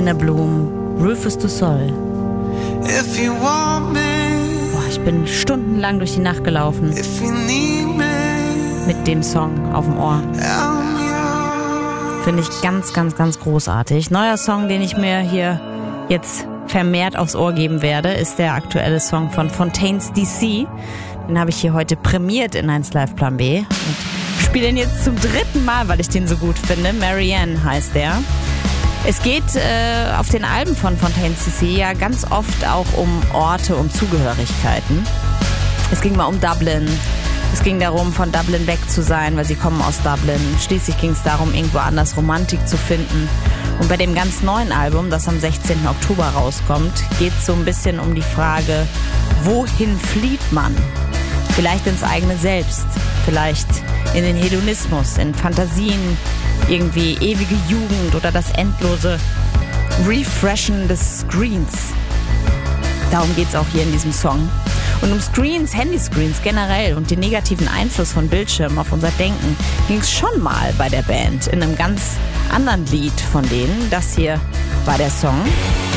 In a Bloom, Rufus du Sol. If you want me, Ich bin stundenlang durch die Nacht gelaufen if you need me, mit dem Song auf dem Ohr. I'm yours. Finde ich ganz, ganz, ganz großartig. Neuer Song, den ich mir hier jetzt vermehrt aufs Ohr geben werde, ist der aktuelle Song von Fontaines DC. Den habe ich hier heute prämiert in 1 Live Plan B. Und spiele ihn jetzt zum 3. Mal, weil ich den so gut finde. Marianne heißt der. Es geht auf den Alben von Fontaines DC ja ganz oft auch um Orte, um Zugehörigkeiten. Es ging mal um Dublin. Es ging darum, von Dublin weg zu sein, weil sie kommen aus Dublin. Schließlich ging es darum, irgendwo anders Romantik zu finden. Und bei dem ganz neuen Album, das am 16. Oktober rauskommt, geht es so ein bisschen um die Frage, wohin flieht man? Vielleicht ins eigene Selbst, vielleicht in den Hedonismus, in Fantasien, irgendwie ewige Jugend oder das endlose Refreshen des Screens. Darum geht's auch hier in diesem Song. Und um Screens, Handyscreens generell und den negativen Einfluss von Bildschirmen auf unser Denken ging es schon mal bei der Band in einem ganz anderen Lied von denen. Das hier war der Song.